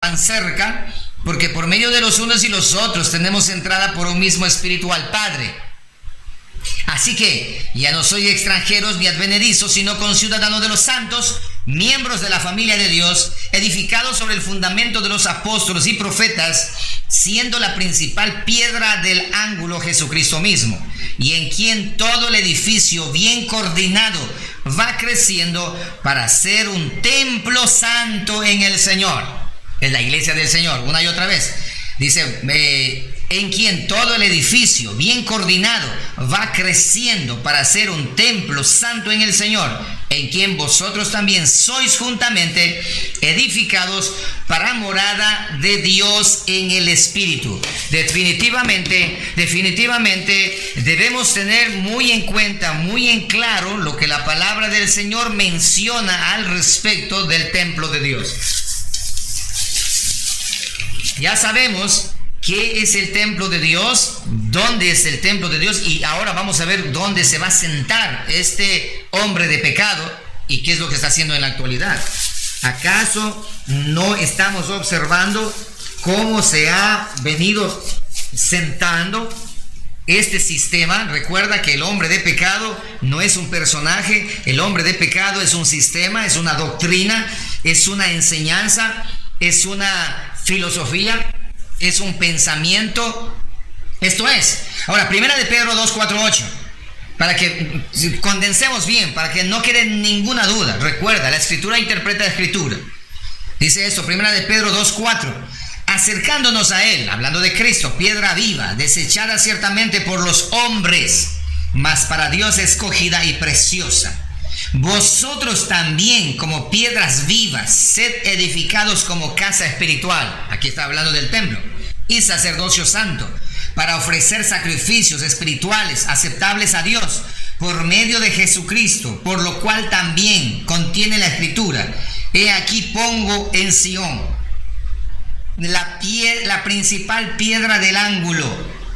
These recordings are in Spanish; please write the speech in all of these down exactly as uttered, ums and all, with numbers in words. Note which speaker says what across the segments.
Speaker 1: tan cerca, porque por medio de los unos y los otros tenemos entrada por un mismo espíritu al Padre. Así que ya no soy extranjeros ni advenedizos, sino conciudadanos de los santos, miembros de la familia de Dios, edificados sobre el fundamento de los apóstoles y profetas, siendo la principal piedra del ángulo Jesucristo mismo, y en quien todo el edificio bien coordinado va creciendo para ser un templo santo en el Señor. Es la iglesia del Señor, una y otra vez. Dice, eh, en quien todo el edificio bien coordinado va creciendo para ser un templo santo en el Señor, en quien vosotros también sois juntamente edificados para morada de Dios en el Espíritu. Definitivamente, definitivamente debemos tener muy en cuenta, muy en claro lo que la palabra del Señor menciona al respecto del templo de Dios. Ya sabemos qué es el templo de Dios, dónde es el templo de Dios, y ahora vamos a ver dónde se va a sentar este hombre de pecado y qué es lo que está haciendo en la actualidad. ¿Acaso no estamos observando cómo se ha venido sentando este sistema? Recuerda que el hombre de pecado no es un personaje, el hombre de pecado es un sistema, es una doctrina, es una enseñanza, es una filosofía, es un pensamiento. Esto es. Ahora, primera de Pedro dos, cuatro, ocho, para que condensemos bien, para que no quede ninguna duda. Recuerda, la escritura interpreta la escritura. Dice esto, primera de Pedro dos, cuatro: acercándonos a él, hablando de Cristo, piedra viva, desechada ciertamente por los hombres, mas para Dios escogida y preciosa. Vosotros también, como piedras vivas, sed edificados como casa espiritual. Aquí está hablando del templo. Y sacerdocio santo, para ofrecer sacrificios espirituales aceptables a Dios por medio de Jesucristo, por lo cual también contiene la escritura: he aquí pongo en Sión la, pie, la principal piedra del ángulo,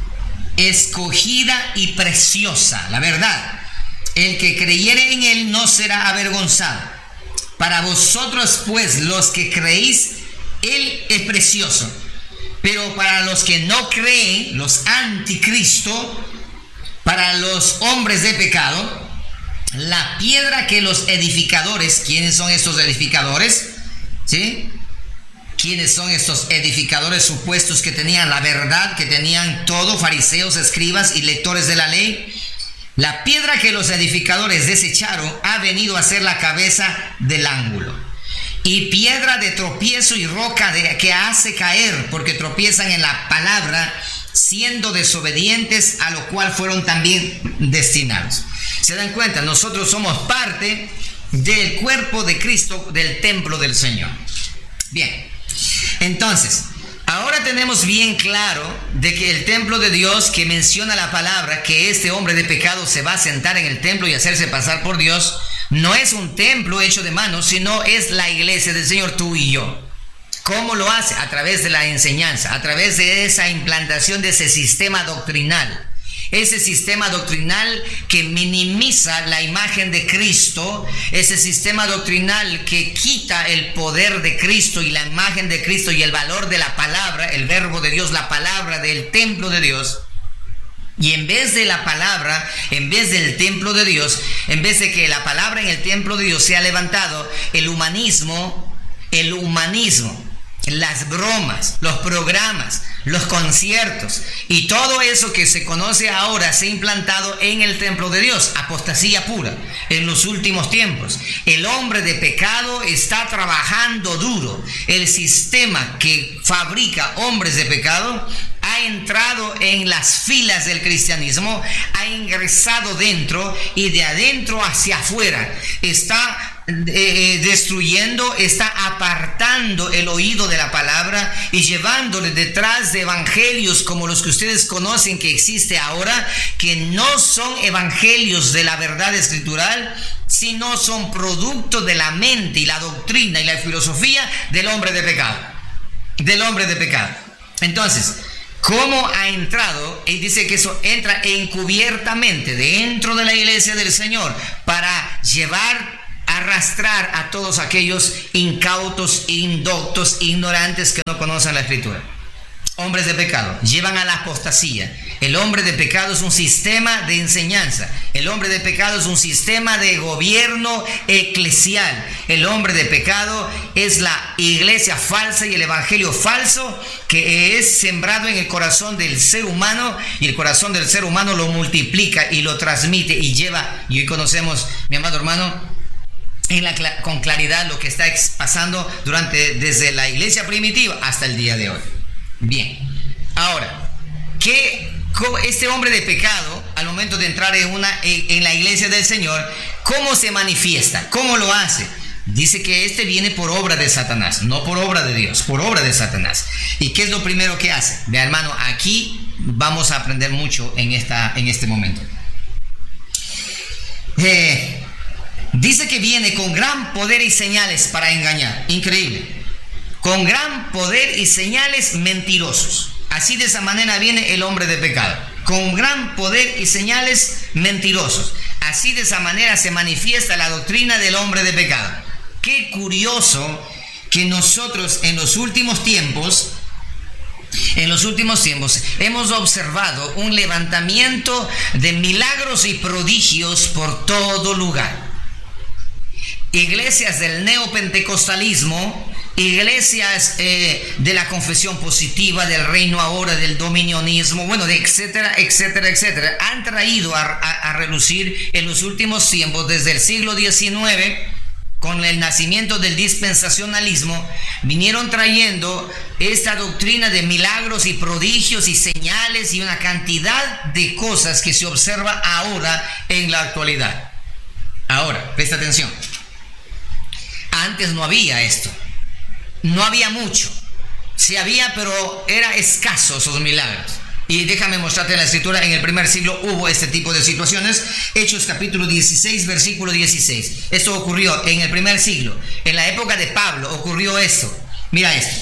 Speaker 1: escogida y preciosa, la verdad. El que creyere en él no será avergonzado. Para vosotros, pues, los que creéis, él es precioso. Pero para los que no creen, los anticristo, para los hombres de pecado, la piedra que los edificadores, ¿quiénes son estos edificadores? ¿Sí? ¿Quiénes son estos edificadores supuestos que tenían la verdad, que tenían todo, fariseos, escribas y lectores de la ley? La piedra que los edificadores desecharon ha venido a ser la cabeza del ángulo, y piedra de tropiezo y roca de, que hace caer, porque tropiezan en la palabra, siendo desobedientes, a lo cual fueron también destinados. ¿Se dan cuenta? Nosotros somos parte del cuerpo de Cristo, del templo del Señor. Bien, entonces, ahora tenemos bien claro de que el templo de Dios, que menciona la palabra, que este hombre de pecado se va a sentar en el templo y hacerse pasar por Dios, no es un templo hecho de manos, sino es la iglesia del Señor, tú y yo. ¿Cómo lo hace? A través de la enseñanza, a través de esa implantación de ese sistema doctrinal. Ese sistema doctrinal que minimiza la imagen de Cristo, ese sistema doctrinal que quita el poder de Cristo y la imagen de Cristo y el valor de la palabra, el verbo de Dios, la palabra del templo de Dios. Y en vez de la palabra, en vez del templo de Dios, en vez de que la palabra en el templo de Dios sea levantado, el humanismo, el humanismo, las bromas, los programas, los conciertos y todo eso que se conoce ahora se ha implantado en el templo de Dios. Apostasía pura en los últimos tiempos. El hombre de pecado está trabajando duro. El sistema que fabrica hombres de pecado ha entrado en las filas del cristianismo, ha ingresado dentro y de adentro hacia afuera está Eh, destruyendo, está apartando el oído de la palabra y llevándole detrás de evangelios como los que ustedes conocen que existe ahora, que no son evangelios de la verdad escritural, sino son producto de la mente y la doctrina y la filosofía del hombre de pecado, del hombre de pecado. Entonces, ¿cómo ha entrado? Y dice que eso entra encubiertamente dentro de la iglesia del Señor para llevar arrastrar a todos aquellos incautos, indoctos, ignorantes que no conocen la Escritura. Hombres de pecado, llevan a la apostasía. El hombre de pecado es un sistema de enseñanza. El hombre de pecado es un sistema de gobierno eclesial. El hombre de pecado es la iglesia falsa y el evangelio falso que es sembrado en el corazón del ser humano, y el corazón del ser humano lo multiplica y lo transmite y lleva. Y hoy conocemos, mi amado hermano, en la, con claridad lo que está pasando durante, desde la iglesia primitiva hasta el día de hoy. Bien, ahora, ¿qué, este hombre de pecado, al momento de entrar en, una, en, en la iglesia del Señor, cómo se manifiesta? ¿Cómo lo hace? Dice que este viene por obra de Satanás, no por obra de Dios, por obra de Satanás. ¿Y qué es lo primero que hace? Vea, hermano, aquí vamos a aprender mucho en, esta, en este momento. Eh, dice que viene con gran poder y señales para engañar. Increíble. Con gran poder y señales mentirosos. Así, de esa manera viene el hombre de pecado. Con gran poder y señales mentirosos. Así, de esa manera se manifiesta la doctrina del hombre de pecado. Qué curioso que nosotros en los últimos tiempos, en los últimos tiempos, hemos observado un levantamiento de milagros y prodigios por todo lugar. Iglesias del neopentecostalismo, iglesias eh, de la confesión positiva, del reino ahora, del dominionismo, bueno, de etcétera, etcétera, etcétera, han traído a, a, a relucir en los últimos tiempos, desde el siglo diecinueve, con el nacimiento del dispensacionalismo, vinieron trayendo esta doctrina de milagros y prodigios y señales y una cantidad de cosas que se observa ahora en la actualidad. Ahora, presta atención. Antes no había esto. No había mucho. Sí había, pero era escaso esos milagros. Y déjame mostrarte en la escritura, en el primer siglo hubo este tipo de situaciones. Hechos capítulo dieciséis, versículo dieciséis. Esto ocurrió en el primer siglo. En la época de Pablo ocurrió esto. Mira esto.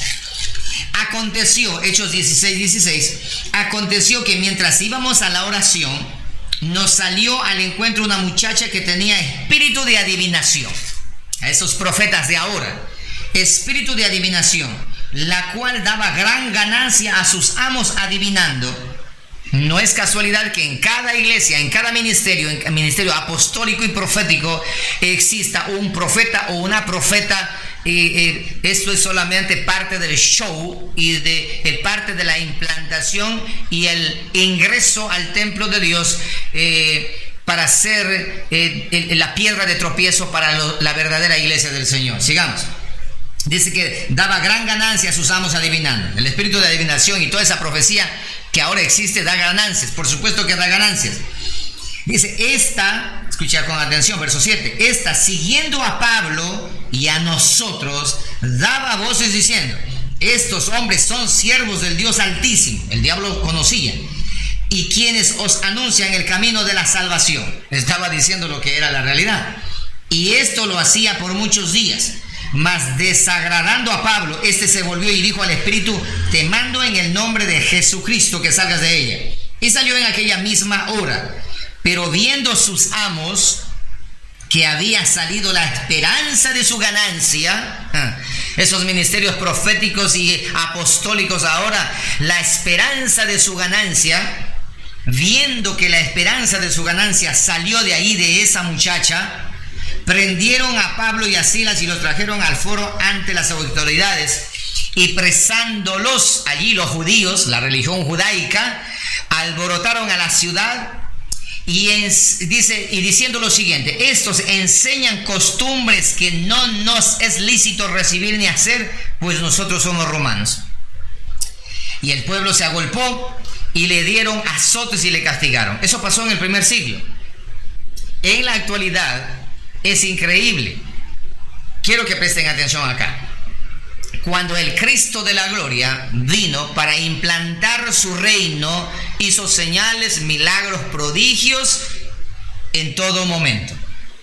Speaker 1: Aconteció, Hechos dieciséis, dieciséis, aconteció que mientras íbamos a la oración, nos salió al encuentro una muchacha que tenía espíritu de adivinación. A esos profetas de ahora. Espíritu de adivinación, la cual daba gran ganancia a sus amos adivinando. No es casualidad que en cada iglesia, en cada ministerio, en ministerio apostólico y profético, exista un profeta o una profeta. Eh, eh, esto es solamente parte del show y de el parte de la implantación y el ingreso al templo de Dios, eh, para ser eh, el, la piedra de tropiezo para lo, la verdadera iglesia del Señor. Sigamos. Dice que daba gran ganancia a sus amos adivinando. El espíritu de adivinación y toda esa profecía que ahora existe da ganancias. Por supuesto que da ganancias. Dice, esta, escucha con atención, verso siete. Esta, siguiendo a Pablo y a nosotros, daba voces diciendo: estos hombres son siervos del Dios Altísimo. El diablo conocía. Y quienes os anuncian el camino de la salvación. Estaba diciendo lo que era la realidad. Y esto lo hacía por muchos días. Mas desagradando a Pablo, este se volvió y dijo al espíritu: te mando en el nombre de Jesucristo que salgas de ella. Y salió en aquella misma hora. Pero viendo sus amos que había salido la esperanza de su ganancia, esos ministerios proféticos y apostólicos ahora, la esperanza de su ganancia, viendo que la esperanza de su ganancia salió de ahí, de esa muchacha, prendieron a Pablo y a Silas y los trajeron al foro ante las autoridades, y presándolos allí los judíos, la religión judaica, alborotaron a la ciudad y, en, dice, y diciendo lo siguiente: estos enseñan costumbres que no nos es lícito recibir ni hacer, pues nosotros somos romanos. Y el pueblo se agolpó y le dieron azotes y le castigaron. Eso pasó en el primer siglo. En la actualidad es increíble. Quiero que presten atención acá. Cuando el Cristo de la gloria vino para implantar su reino, hizo señales, milagros, prodigios en todo momento.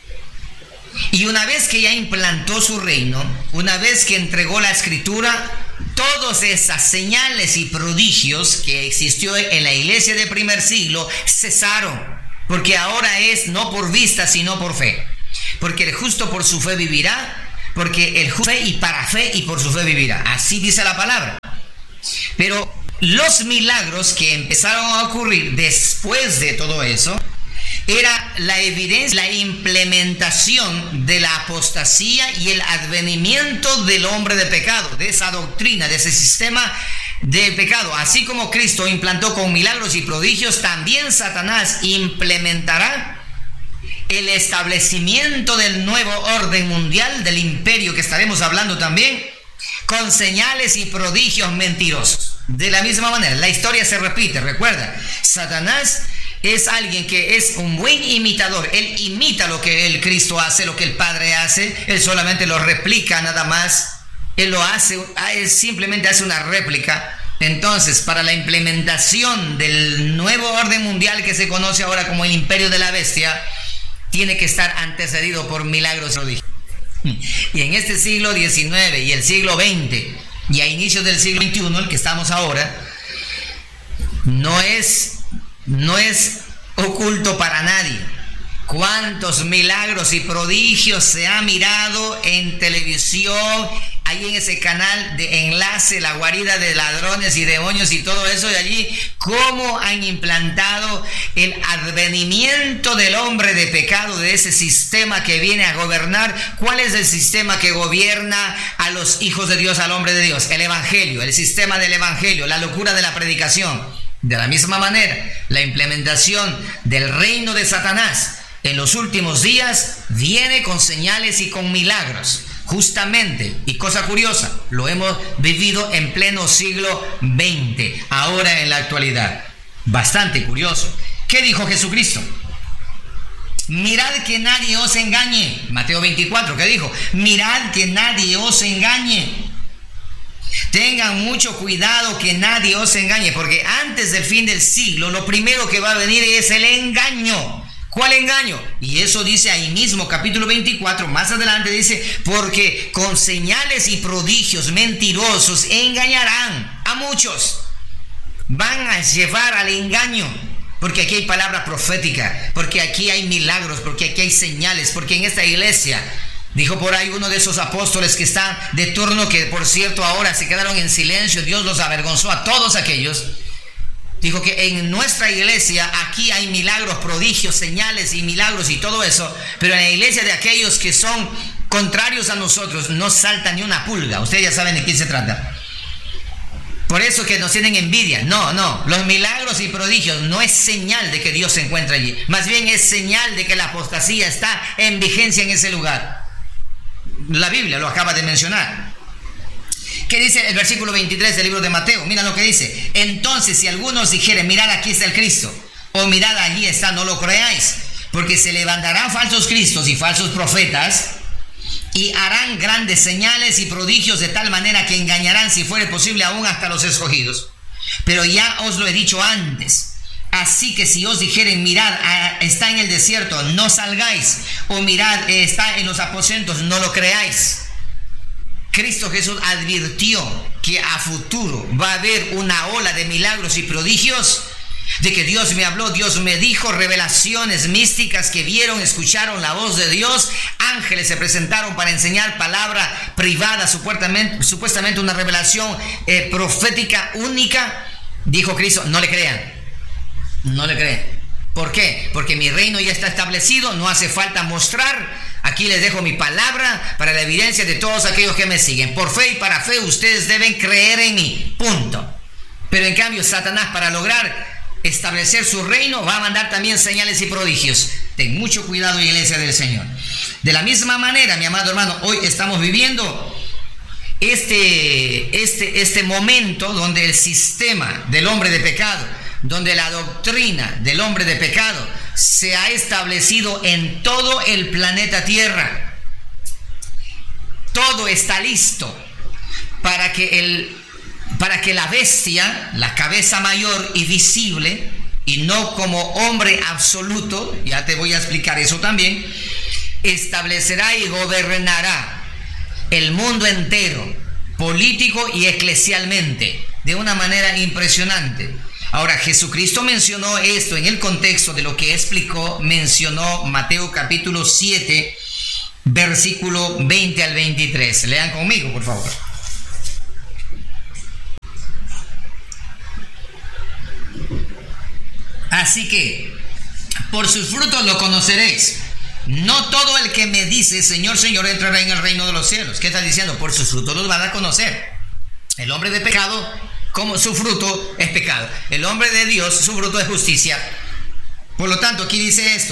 Speaker 1: Y una vez que ya implantó su reino, una vez que entregó la escritura, todas esas señales y prodigios que existió en la iglesia del primer siglo cesaron, porque ahora es no por vista sino por fe. Porque el justo por su fe vivirá, porque el justo fe y para fe y por su fe vivirá. Así dice la palabra. Pero los milagros que empezaron a ocurrir después de todo eso era la evidencia, la implementación de la apostasía y el advenimiento del hombre de pecado, de esa doctrina, de ese sistema de pecado. Así como Cristo implantó con milagros y prodigios, también Satanás implementará el establecimiento del nuevo orden mundial, del imperio que estaremos hablando también, con señales y prodigios mentirosos. De la misma manera, la historia se repite. Recuerda, Satanás es alguien que es un buen imitador. Él imita lo que el Cristo hace, lo que el Padre hace. Él solamente lo replica nada más. Él lo hace, él simplemente hace una réplica. Entonces, para la implementación del nuevo orden mundial que se conoce ahora como el imperio de la bestia, tiene que estar antecedido por milagros y prodigios. Y en este siglo diecinueve y el siglo veinte y a inicios del siglo veintiuno, el que estamos ahora, no es, no es oculto para nadie cuántos milagros y prodigios se ha mirado en televisión, ahí en ese canal de enlace, la guarida de ladrones y demonios y todo eso, de allí cómo han implantado el advenimiento del hombre de pecado, de ese sistema que viene a gobernar. ¿Cuál es el sistema que gobierna a los hijos de Dios, al hombre de Dios? El evangelio, el sistema del evangelio, la locura de la predicación. De la misma manera, la implementación del reino de Satanás en los últimos días viene con señales y con milagros. Justamente, y cosa curiosa, lo hemos vivido en pleno siglo veinte, ahora en la actualidad. Bastante curioso. ¿Qué dijo Jesucristo? Mirad que nadie os engañe. Mateo veinticuatro, ¿qué dijo? Mirad que nadie os engañe. Tengan mucho cuidado que nadie os engañe, porque antes del fin del siglo, lo primero que va a venir es el engaño. ¿Cuál engaño? Y eso dice ahí mismo, capítulo veinticuatro, más adelante dice, porque con señales y prodigios mentirosos engañarán a muchos. Van a llevar al engaño, porque aquí hay palabra profética, porque aquí hay milagros, porque aquí hay señales, porque en esta iglesia, dijo por ahí uno de esos apóstoles que están de turno, que por cierto ahora se quedaron en silencio, Dios los avergonzó a todos aquellos. Dijo que en nuestra iglesia aquí hay milagros, prodigios, señales y milagros y todo eso, pero en la iglesia de aquellos que son contrarios a nosotros no salta ni una pulga. Ustedes ya saben de quién se trata. Por eso que nos tienen envidia. No, no, los milagros y prodigios no es señal de que Dios se encuentra allí. Más bien es señal de que la apostasía está en vigencia en ese lugar. La Biblia lo acaba de mencionar. ¿Qué dice el versículo veintitrés del libro de Mateo? Mira lo que dice. Entonces, si algunos dijeren, mirad, aquí está el Cristo, o mirad, allí está, no lo creáis, porque se levantarán falsos cristos y falsos profetas, y harán grandes señales y prodigios de tal manera que engañarán, si fuere posible, aún hasta los escogidos. Pero ya os lo he dicho antes. Así que si os dijeren, mirad, está en el desierto, no salgáis, o mirad, está en los aposentos, no lo creáis. Cristo Jesús advirtió que a futuro va a haber una ola de milagros y prodigios, de que Dios me habló, Dios me dijo, revelaciones místicas que vieron, escucharon la voz de Dios, ángeles se presentaron para enseñar palabra privada, supuestamente, supuestamente una revelación eh, profética única. Dijo Cristo, no le crean, no le crean. ¿Por qué? Porque mi reino ya está establecido, no hace falta mostrar. Aquí les dejo mi palabra para la evidencia de todos aquellos que me siguen. Por fe y para fe ustedes deben creer en mí, punto. Pero en cambio Satanás, para lograr establecer su reino, va a mandar también señales y prodigios. Ten mucho cuidado, iglesia del Señor. De la misma manera, mi amado hermano, hoy estamos viviendo este, este, este momento donde el sistema del hombre de pecado, donde la doctrina del hombre de pecado se ha establecido en todo el planeta Tierra. Todo está listo para que, el, para que la bestia, la cabeza mayor y visible, y no como hombre absoluto, ya te voy a explicar eso también, establecerá y gobernará el mundo entero, político y eclesialmente, de una manera impresionante. Ahora, Jesucristo mencionó esto en el contexto de lo que explicó, mencionó Mateo capítulo siete, versículo veinte al veintitrés. Lean conmigo, por favor. Así que, por sus frutos lo conoceréis. No todo el que me dice Señor, Señor entrará en el reino de los cielos. ¿Qué está diciendo? Por sus frutos los van a conocer. El hombre de pecado, como su fruto es pecado. El hombre de Dios, su fruto es justicia. Por lo tanto, aquí dice esto: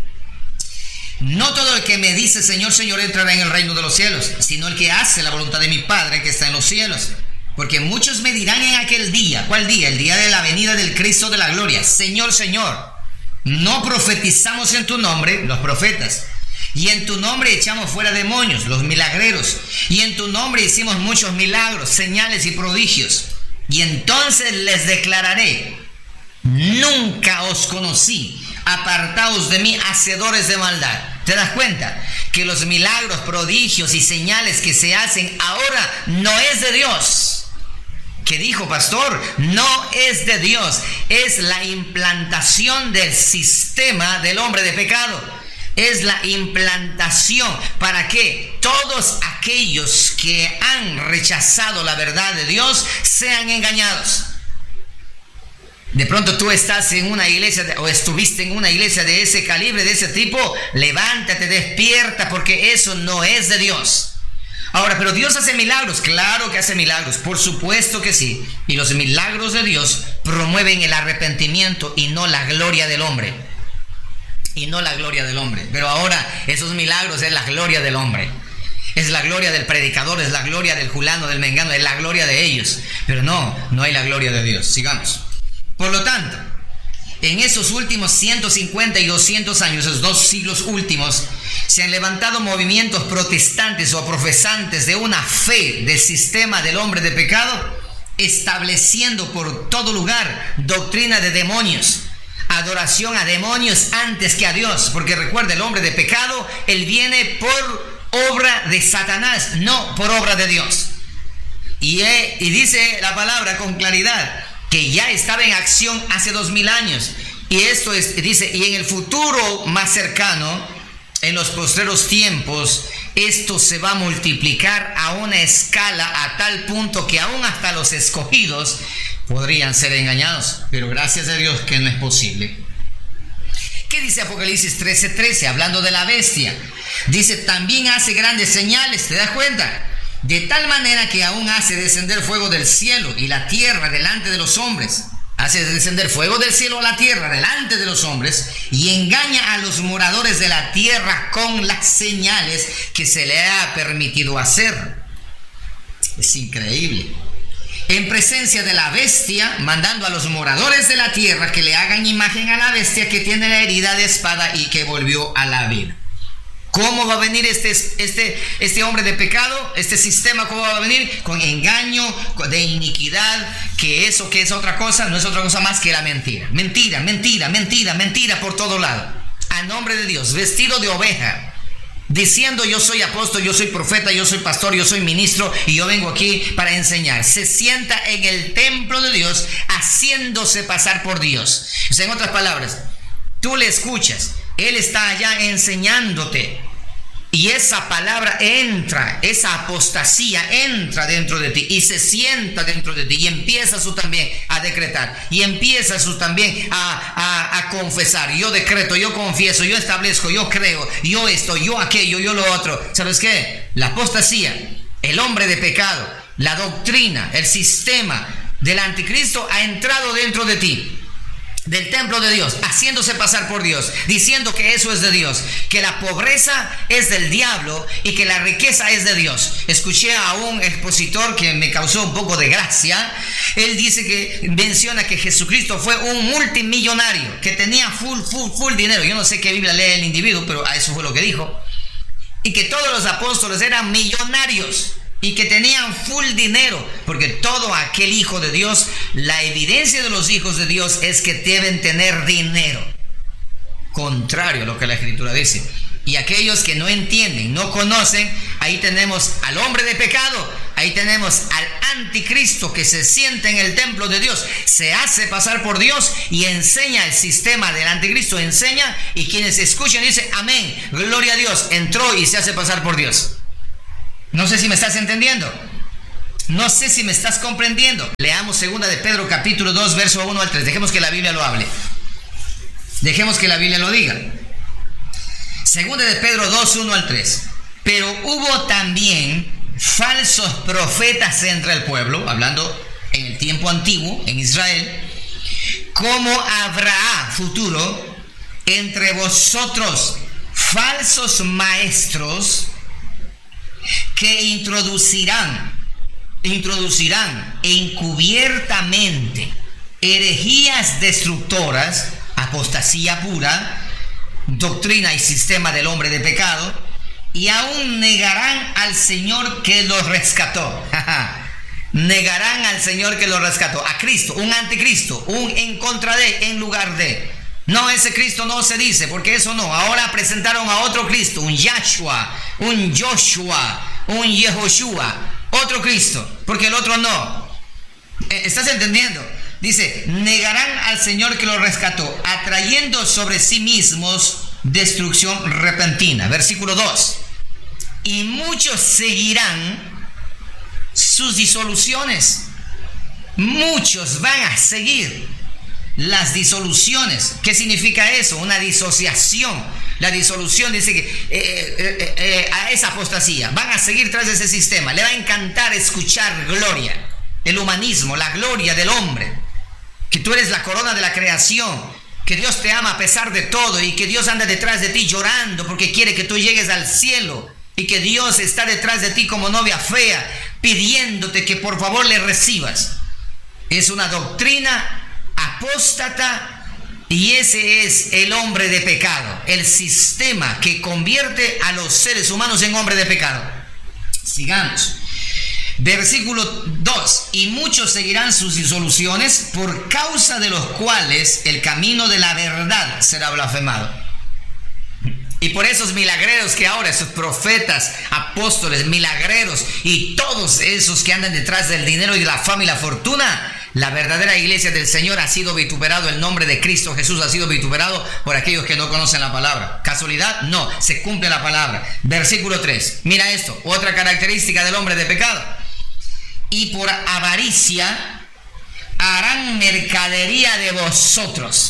Speaker 1: no todo el que me dice Señor, Señor entrará en el reino de los cielos, sino el que hace la voluntad de mi Padre que está en los cielos. Porque muchos me dirán en aquel día. ¿Cuál día? El día de la venida del Cristo de la gloria. Señor, Señor, no profetizamos en tu nombre, los profetas, y en tu nombre echamos fuera demonios, los milagreros, y en tu nombre hicimos muchos milagros, señales y prodigios. Y entonces les declararé: nunca os conocí, apartaos de mí, hacedores de maldad. ¿Te das cuenta? Que los milagros, prodigios y señales que se hacen ahora no es de Dios. ¿Qué dijo, pastor? No es de Dios. Es la implantación del sistema del hombre de pecado. Es la implantación para que todos aquellos que han rechazado la verdad de Dios sean engañados. De pronto tú estás en una iglesia de, o estuviste en una iglesia de ese calibre, de ese tipo. Levántate, despierta, porque eso no es de Dios. Ahora, ¿pero Dios hace milagros? Claro que hace milagros, por supuesto que sí. Y los milagros de Dios promueven el arrepentimiento y no la gloria del hombre. Y no la gloria del hombre. Pero ahora esos milagros es la gloria del hombre. Es la gloria del predicador, es la gloria del fulano, del mengano, es la gloria de ellos. Pero no, no hay la gloria de Dios. Sigamos. Por lo tanto, en esos últimos ciento cincuenta y doscientos años, esos dos siglos últimos, se han levantado movimientos protestantes o profesantes de una fe del sistema del hombre de pecado, estableciendo por todo lugar doctrina de demonios, adoración a demonios antes que a Dios. Porque recuerda, el hombre de pecado, él viene por obra de Satanás, no por obra de Dios. Y, eh, y dice la palabra con claridad que ya estaba en acción hace dos mil años. Y esto es, dice, y en el futuro más cercano, en los postreros tiempos, esto se va a multiplicar a una escala a tal punto que aún hasta los escogidos podrían ser engañados. Pero gracias a Dios que no es posible. ¿Qué dice Apocalipsis trece trece? Hablando de la bestia. Dice, también hace grandes señales, ¿te das cuenta? De tal manera que aún hace descender fuego del cielo y la tierra delante de los hombres. Hace descender fuego del cielo a la tierra delante de los hombres y engaña a los moradores de la tierra con las señales que se le ha permitido hacer. Es increíble. En presencia de la bestia, mandando a los moradores de la tierra que le hagan imagen a la bestia que tiene la herida de espada y que volvió a la vida. ¿Cómo va a venir este, este, este hombre de pecado? Este sistema, ¿cómo va a venir? Con engaño, de iniquidad, que eso que es otra cosa, no es otra cosa más que la mentira. Mentira, mentira, mentira, mentira por todo lado. A nombre de Dios, vestido de oveja, diciendo yo soy apóstol, yo soy profeta, yo soy pastor, yo soy ministro y yo vengo aquí para enseñar. Se sienta en el templo de Dios haciéndose pasar por Dios. O sea, en otras palabras, tú le escuchas, él está allá enseñándote. Y esa palabra entra, esa apostasía entra dentro de ti y se sienta dentro de ti y empieza tú también a decretar y empieza tú también a, a, a confesar. Yo decreto, yo confieso, yo establezco, yo creo, yo esto, yo aquello, yo lo otro. ¿Sabes qué? La apostasía, el hombre de pecado, la doctrina, el sistema del anticristo ha entrado dentro de ti, del templo de Dios, haciéndose pasar por Dios, diciendo que eso es de Dios, que la pobreza es del diablo y que la riqueza es de Dios. Escuché a un expositor que me causó un poco de gracia. Él dice que menciona que Jesucristo fue un multimillonario, que tenía full, full, full dinero. Yo no sé qué Biblia lee el individuo, pero eso fue lo que dijo. Y que todos los apóstoles eran millonarios y que tenían full dinero, porque todo aquel hijo de Dios, la evidencia de los hijos de Dios es que deben tener dinero, contrario a lo que la Escritura dice. Y aquellos que no entienden, no conocen, ahí tenemos al hombre de pecado, ahí tenemos al anticristo que se sienta en el templo de Dios, se hace pasar por Dios y enseña el sistema del anticristo, enseña, y quienes escuchan dicen amén, gloria a Dios, entró y se hace pasar por Dios. No sé si me estás entendiendo. No sé si me estás comprendiendo. Leamos segunda de Pedro capítulo dos, verso uno al tres. Dejemos que la Biblia lo hable. Dejemos que la Biblia lo diga. Segunda de Pedro dos, uno al tres. Pero hubo también falsos profetas entre el pueblo, hablando en el tiempo antiguo, en Israel, como habrá futuro entre vosotros falsos maestros que introducirán introducirán encubiertamente herejías destructoras, apostasía pura, doctrina y sistema del hombre de pecado, y aún negarán al Señor que los rescató. Negarán al Señor que los rescató, a Cristo, un anticristo, un en contra de, en lugar de. No, ese Cristo no se dice, porque eso no. Ahora presentaron a otro Cristo, un Yahshua, un Joshua, un Yehoshua, otro Cristo, porque el otro no. ¿Estás entendiendo? Dice, negarán al Señor que los rescató, atrayendo sobre sí mismos destrucción repentina. Versículo dos. Y muchos seguirán sus disoluciones. Muchos van a seguir las disoluciones. ¿Qué significa eso? Una disociación. La disolución dice que eh, eh, eh, a esa apostasía van a seguir tras ese sistema. Le va a encantar escuchar gloria, el humanismo, la gloria del hombre, que tú eres la corona de la creación, que Dios te ama a pesar de todo y que Dios anda detrás de ti llorando porque quiere que tú llegues al cielo, y que Dios está detrás de ti como novia fea pidiéndote que por favor le recibas. Es una doctrina apóstata. Y ese es el hombre de pecado, el sistema que convierte a los seres humanos en hombre de pecado. Sigamos. Versículo dos. Y muchos seguirán sus disoluciones, por causa de los cuales el camino de la verdad será blasfemado. Y por esos milagreros que ahora, esos profetas, apóstoles, milagreros y todos esos que andan detrás del dinero y de la fama y la fortuna, la verdadera iglesia del Señor ha sido vituperado, el nombre de Cristo Jesús ha sido vituperado por aquellos que no conocen la palabra. ¿Casualidad? No, se cumple la palabra. Versículo tres. Mira esto, otra característica del hombre de pecado. Y por avaricia harán mercadería de vosotros,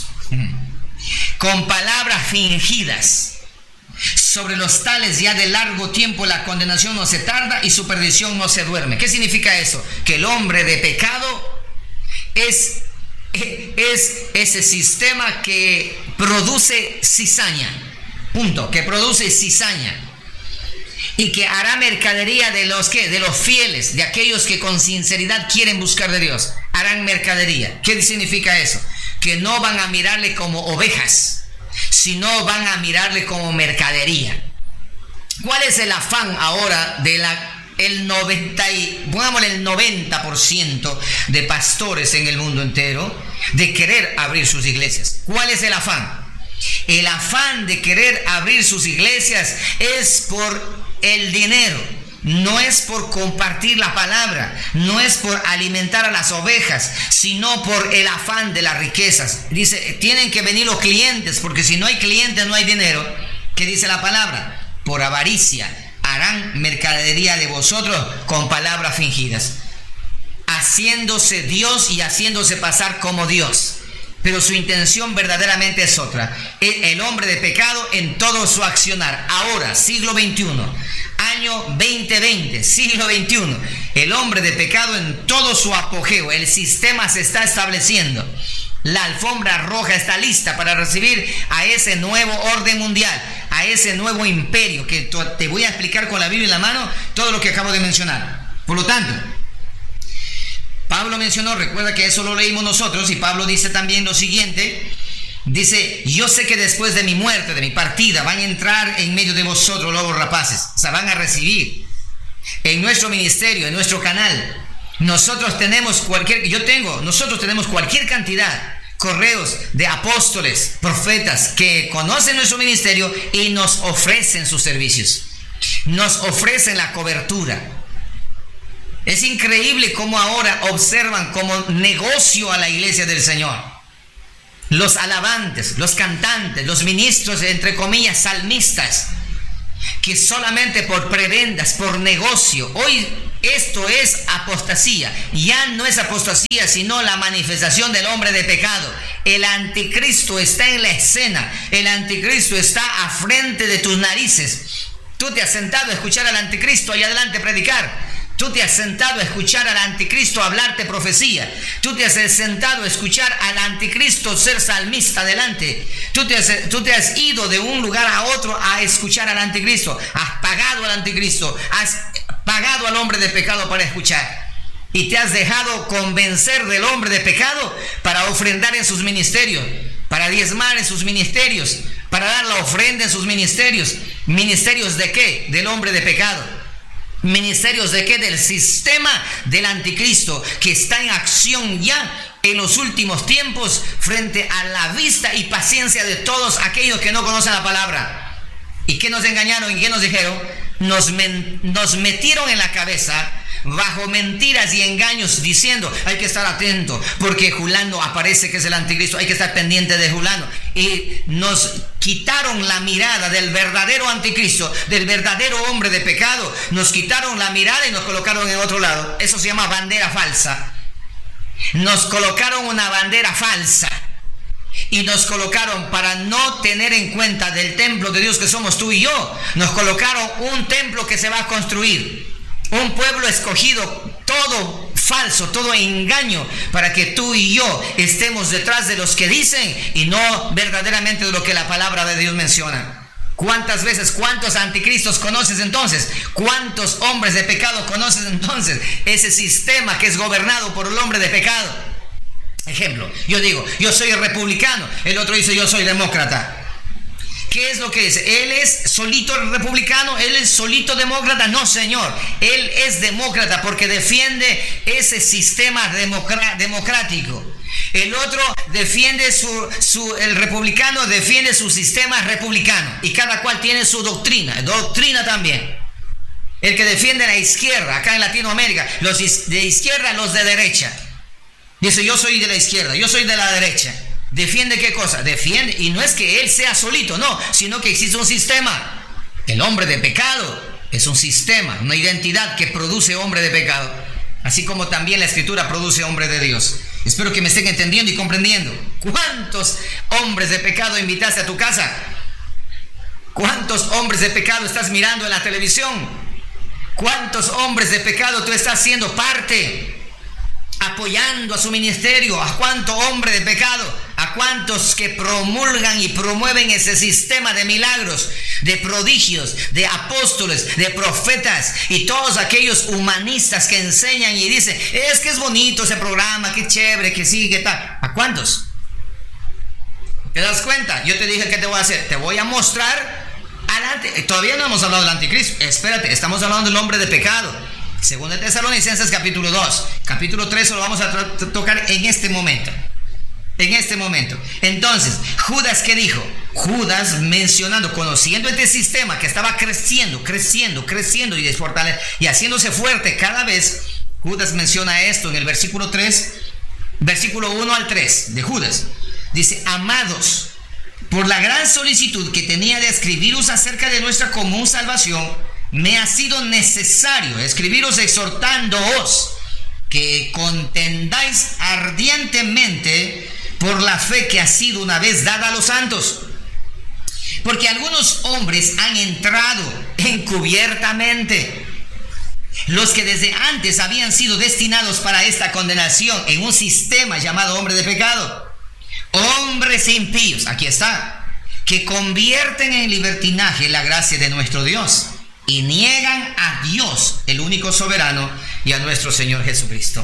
Speaker 1: con palabras fingidas. Sobre los tales ya de largo tiempo la condenación no se tarda y su perdición no se duerme. ¿Qué significa eso? Que el hombre de pecado es, es ese sistema que produce cizaña. Punto. Que produce cizaña. Y que hará mercadería de los que, de los fieles, de aquellos que con sinceridad quieren buscar de Dios. Harán mercadería. ¿Qué significa eso? Que no van a mirarle como ovejas, sino van a mirarle como mercadería. ¿Cuál es el afán ahora de la el noventa y, pongámosle el noventa por ciento de pastores en el mundo entero, de querer abrir sus iglesias? ¿Cuál es el afán? El afán de querer abrir sus iglesias es por el dinero, no es por compartir la palabra, no es por alimentar a las ovejas, sino por el afán de las riquezas. Dice, tienen que venir los clientes, porque si no hay clientes no hay dinero. ¿Qué dice la palabra? Por avaricia harán mercadería de vosotros con palabras fingidas, haciéndose Dios y haciéndose pasar como Dios, pero su intención verdaderamente es otra. El hombre de pecado en todo su accionar. Ahora, siglo veintiuno, año veinte veinte, siglo veintiuno, el hombre de pecado en todo su apogeo. El sistema se está estableciendo. La alfombra roja está lista para recibir a ese nuevo orden mundial, a ese nuevo imperio, que te voy a explicar con la Biblia en la mano todo lo que acabo de mencionar. Por lo tanto, Pablo mencionó, recuerda que eso lo leímos nosotros, y Pablo dice también lo siguiente. Dice, yo sé que después de mi muerte, de mi partida, van a entrar en medio de vosotros lobos rapaces. O sea, van a recibir en nuestro ministerio, en nuestro canal. Nosotros tenemos cualquier, yo tengo, nosotros tenemos cualquier cantidad, correos de apóstoles, profetas que conocen nuestro ministerio y nos ofrecen sus servicios. Nos ofrecen la cobertura. Es increíble cómo ahora observan como negocio a la iglesia del Señor. Los alabantes, los cantantes, los ministros, entre comillas, salmistas, que solamente por prebendas, por negocio. Hoy esto es apostasía. Ya no es apostasía, sino la manifestación del hombre de pecado. El anticristo está en la escena. El anticristo está a frente de tus narices. Tú te has sentado a escuchar al anticristo allá adelante predicar. Tú te has sentado a escuchar al anticristo hablarte profecía. Tú te has sentado a escuchar al anticristo ser salmista adelante. Tú te has, tú te has ido de un lugar a otro a escuchar al anticristo. Has pagado al anticristo. Has pagado al hombre de pecado para escuchar. Y te has dejado convencer del hombre de pecado para ofrendar en sus ministerios, para diezmar en sus ministerios, para dar la ofrenda en sus ministerios. ¿Ministerios de qué? Del hombre de pecado. ¿Ministerios de qué? Del sistema del anticristo, que está en acción ya en los últimos tiempos frente a la vista y paciencia de todos aquellos que no conocen la palabra. ¿Y qué nos engañaron? ¿Y qué nos dijeron? Nos, men- nos metieron en la cabeza bajo mentiras y engaños diciendo: hay que estar atento porque Julano aparece que es el anticristo, hay que estar pendiente de Julano. Y nos quitaron la mirada del verdadero anticristo, del verdadero hombre de pecado. Nos quitaron la mirada y nos colocaron en otro lado. Eso se llama bandera falsa. Nos colocaron una bandera falsa y nos colocaron, para no tener en cuenta del templo de Dios que somos tú y yo, nos colocaron un templo que se va a construir, un pueblo escogido, todo falso, todo engaño, para que tú y yo estemos detrás de los que dicen y no verdaderamente de lo que la palabra de Dios menciona. ¿Cuántas veces, cuántos anticristos conoces entonces? ¿Cuántos hombres de pecado conoces entonces? Ese sistema que es gobernado por el hombre de pecado. Ejemplo, yo digo, yo soy republicano, el otro dice, yo soy demócrata. ¿Qué es lo que dice? ¿Él es solito republicano? ¿Él es solito demócrata? No, señor. Él es demócrata porque defiende ese sistema democr- democrático. El otro defiende su, su, el republicano defiende su sistema republicano. Y cada cual tiene su doctrina, doctrina también. El que defiende la izquierda, acá en Latinoamérica, los de izquierda, los de derecha. Dice, yo soy de la izquierda, yo soy de la derecha. ¿Defiende qué cosa? Defiende, y no es que él sea solito, no, sino que existe un sistema. El hombre de pecado es un sistema, una identidad que produce hombre de pecado, así como también la escritura produce hombre de Dios. Espero que me estén entendiendo y comprendiendo. ¿Cuántos hombres de pecado invitaste a tu casa? ¿Cuántos hombres de pecado estás mirando en la televisión? ¿Cuántos hombres de pecado tú estás siendo parte, apoyando a su ministerio? ¿A cuánto hombre de pecado? ¿A cuántos que promulgan y promueven ese sistema de milagros, de prodigios, de apóstoles, de profetas y todos aquellos humanistas que enseñan y dicen, es que es bonito ese programa, qué chévere, que sí, qué tal? ¿A cuántos? ¿Te das cuenta? Yo te dije, ¿qué te voy a hacer? Te voy a mostrar adelante. Todavía no hemos hablado del anticristo. Espérate, estamos hablando del hombre de pecado. Segunda de Tesalonicenses capítulo dos. Capítulo tres lo vamos a tra- tocar en este momento. En este momento. Entonces, Judas, ¿qué dijo? Judas mencionando, conociendo este sistema que estaba creciendo, creciendo, creciendo y desfortaleciendo y haciéndose fuerte cada vez. Judas menciona esto en el versículo tres, versículo uno al tres de Judas. Dice, amados, por la gran solicitud que tenía de escribiros acerca de nuestra común salvación, me ha sido necesario escribiros exhortándoos que contendáis ardientemente por la fe que ha sido una vez dada a los santos. Porque algunos hombres han entrado encubiertamente, los que desde antes habían sido destinados para esta condenación en un sistema llamado hombre de pecado. Hombres impíos, aquí está, que convierten en libertinaje la gracia de nuestro Dios y niegan a Dios, el único soberano, y a nuestro Señor Jesucristo.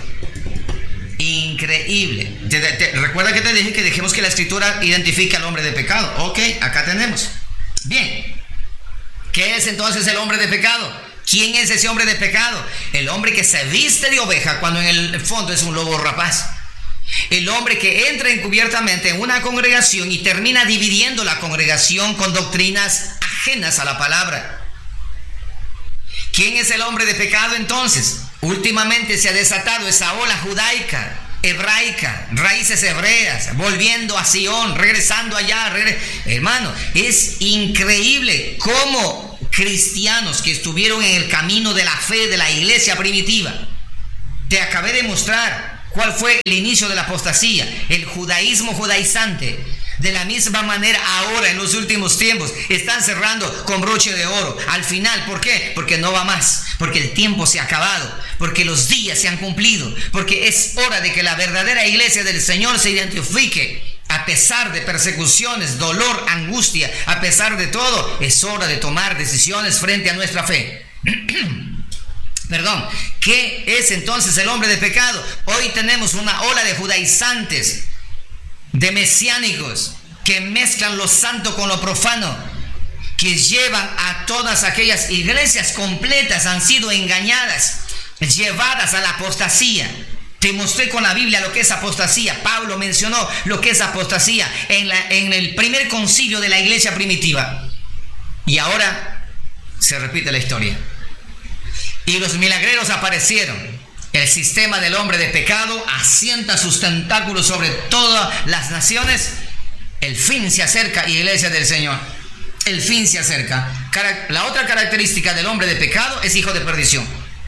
Speaker 1: Increíble. Te, te, recuerda que te dije que dejemos que la escritura identifique al hombre de pecado. Ok, acá tenemos. Bien. ¿Qué es entonces el hombre de pecado? ¿Quién es ese hombre de pecado? El hombre que se viste de oveja cuando en el fondo es un lobo rapaz. El hombre que entra encubiertamente en una congregación y termina dividiendo la congregación con doctrinas ajenas a la palabra. ¿Quién es el hombre de pecado entonces? Últimamente se ha desatado esa ola judaica, hebraica, raíces hebreas, volviendo a Sion, regresando allá, regres... hermano, es increíble cómo cristianos que estuvieron en el camino de la fe de la iglesia primitiva, te acabé de mostrar cuál fue el inicio de la apostasía, el judaísmo judaizante. De la misma manera ahora en los últimos tiempos están cerrando con broche de oro. Al final, ¿por qué? Porque no va más, porque el tiempo se ha acabado, porque los días se han cumplido, porque es hora de que la verdadera iglesia del Señor se identifique. A pesar de persecuciones, dolor, angustia, a pesar de todo, es hora de tomar decisiones frente a nuestra fe. Perdón, ¿qué es entonces el hombre de pecado? Hoy tenemos una ola de judaizantes, de mesiánicos, que mezclan lo santo con lo profano, que llevan a todas aquellas iglesias completas, han sido engañadas, llevadas a la apostasía. Te mostré con la Biblia lo que es apostasía. Pablo mencionó lo que es apostasía en, la, en el primer concilio de la iglesia primitiva. Y ahora se repite la historia. Y los milagreros aparecieron. El sistema del hombre de pecado asienta sus tentáculos sobre todas las naciones. El fin se acerca, iglesia del Señor. El fin se acerca. La otra característica del hombre de pecado es hijo de perdición.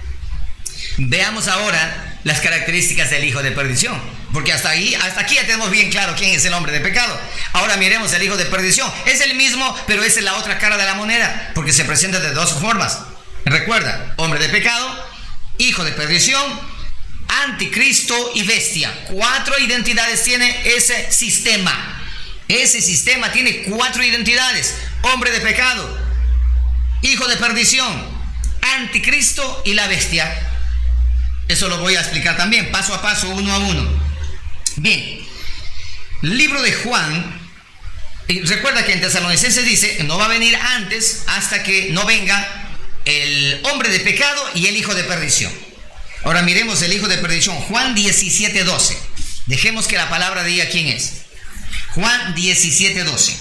Speaker 1: Veamos ahora las características del hijo de perdición, porque hasta ahí, hasta aquí ya tenemos bien claro quién es el hombre de pecado. Ahora miremos el hijo de perdición. Es el mismo, pero es la otra cara de la moneda, porque se presenta de dos formas. Recuerda, hombre de pecado, hijo de perdición, anticristo y bestia. Cuatro identidades tiene ese sistema. Ese sistema tiene cuatro identidades: hombre de pecado, hijo de perdición, anticristo y la bestia. Eso lo voy a explicar también, paso a paso, uno a uno. Bien, libro de Juan. Recuerda que en Tesalonicenses dice, no va a venir antes hasta que no venga el hombre de pecado y el hijo de perdición. Ahora miremos el hijo de perdición. Juan diecisiete doce. Dejemos que la palabra diga quién es. Juan diecisiete doce.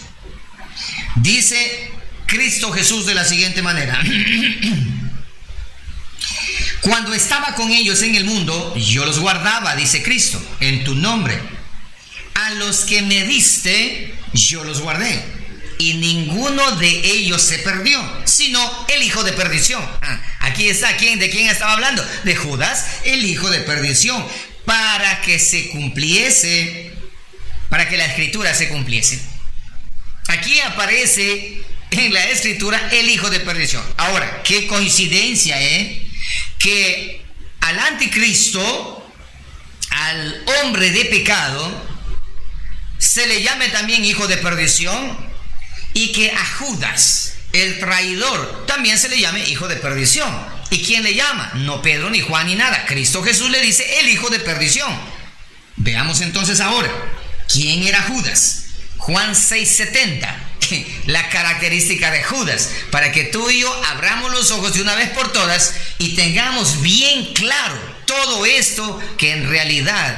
Speaker 1: Dice Cristo Jesús de la siguiente manera: cuando estaba con ellos en el mundo, yo los guardaba, dice Cristo, en tu nombre. A los que me diste, yo los guardé. Y ninguno de ellos se perdió, sino el hijo de perdición. Ah, aquí está, ¿quién? ¿De quién estaba hablando? De Judas, el hijo de perdición. Para que se cumpliese, para que la escritura se cumpliese. Aquí aparece en la escritura el hijo de perdición. Ahora, qué coincidencia, ¿eh? Que al anticristo, al hombre de pecado, se le llame también hijo de perdición, y que a Judas, el traidor, también se le llame hijo de perdición. ¿Y quién le llama? No Pedro, ni Juan, ni nada. Cristo Jesús le dice el hijo de perdición. Veamos entonces ahora, ¿quién era Judas? Juan seis setenta. La característica de Judas, para que tú y yo abramos los ojos de una vez por todas y tengamos bien claro todo esto que en realidad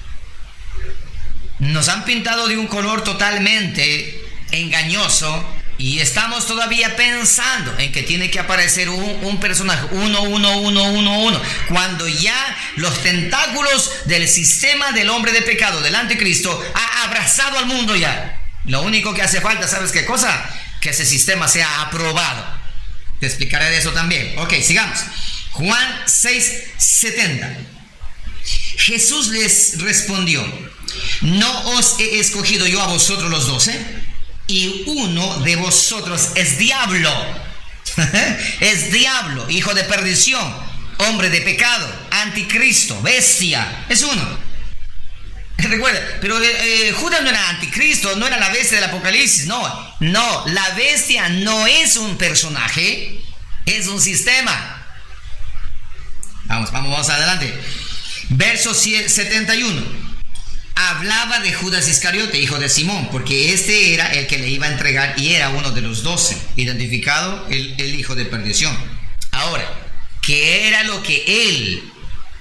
Speaker 1: nos han pintado de un color totalmente engañoso, y estamos todavía pensando en que tiene que aparecer un, un personaje uno, uno, uno, uno, uno, cuando ya los tentáculos del sistema del hombre de pecado, del anticristo, ha abrazado al mundo ya. Lo único que hace falta, ¿sabes qué cosa? Que ese sistema sea aprobado. Te explicaré de eso también. Ok, sigamos. Juan seis setenta. Jesús les respondió: ¿no os he escogido yo a vosotros los doce? Y uno de vosotros es diablo. Es diablo, hijo de perdición, hombre de pecado, anticristo, bestia. Es uno. Recuerda, pero eh, Judas no era anticristo, no era la bestia del Apocalipsis. No, no, la bestia no es un personaje, es un sistema. Vamos, vamos, vamos adelante. Verso setenta y uno. Hablaba de Judas Iscariote, hijo de Simón, porque este era el que le iba a entregar y era uno de los doce, identificado el, el hijo de perdición. Ahora, ¿qué era lo que él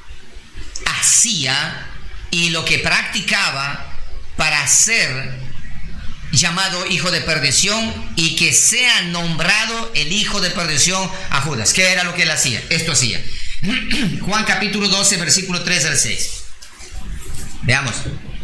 Speaker 1: hacía y lo que practicaba para ser llamado hijo de perdición y que sea nombrado el hijo de perdición a Judas? ¿Qué era lo que él hacía? Esto hacía. Juan capítulo doce, versículo tres al seis. Veamos.